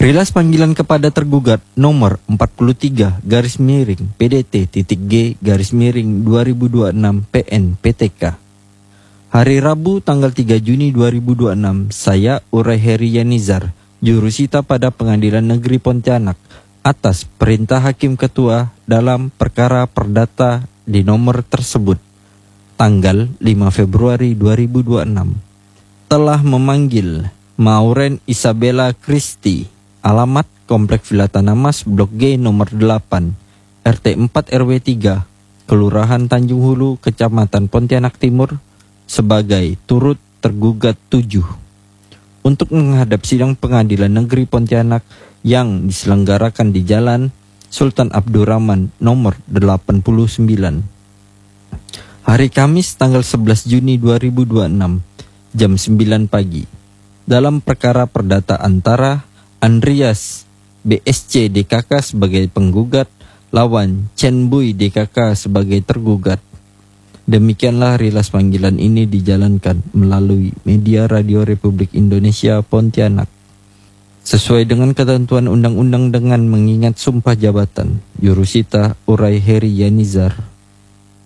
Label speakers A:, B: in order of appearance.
A: Rilas panggilan kepada tergugat nomor 43 garis miring PDT.G garis miring 2026 PN PTK. Hari Rabu tanggal 3 Juni 2026, saya Uray Heri Yanizar, jurusita pada Pengadilan Negeri Pontianak atas perintah Hakim Ketua dalam perkara perdata di nomor tersebut tanggal 5 Februari 2026 telah memanggil Mauren Isabella Christie, alamat Komplek Villa Tanamas Blok G nomor 8, RT 4 RW 3, Kelurahan Tanjung Hulu, Kecamatan Pontianak Timur, sebagai turut tergugat 7 untuk menghadap sidang Pengadilan Negeri Pontianak yang diselenggarakan di Jalan Sultan Abdurrahman nomor 89. Hari Kamis tanggal 11 Juni 2026 jam 9 pagi dalam perkara perdata antara Andreas BSC DKK sebagai penggugat lawan Chen Bui DKK sebagai tergugat. Demikianlah rilas panggilan ini dijalankan melalui media Radio Republik Indonesia Pontianak sesuai dengan ketentuan undang-undang dengan mengingat sumpah jabatan. Jurusita Uray Heri Yanizar.